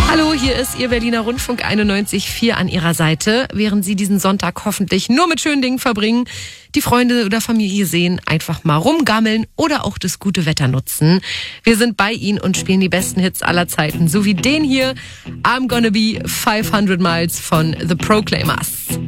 Hallo, hier ist Ihr Berliner Rundfunk 91.4 an Ihrer Seite. Während Sie diesen Sonntag hoffentlich nur mit schönen Dingen verbringen, die Freunde oder Familie sehen, einfach mal rumgammeln oder auch das gute Wetter nutzen. Wir sind bei Ihnen und spielen die besten Hits aller Zeiten, so wie den hier, I'm Gonna Be 500 Miles von The Proclaimers.